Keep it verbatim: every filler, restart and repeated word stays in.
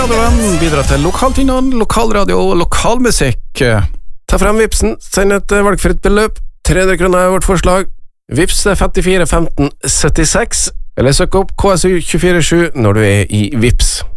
radioen, bidra til lokaltingene, lokalradio og lokalmusikk. Ta frem Vipsen, send et valgfritt beløp, tre hundre kroner er vårt forslag. Vips er femtifire femten syttiseks, eller søk opp K S U to fire sju når du er i Vips.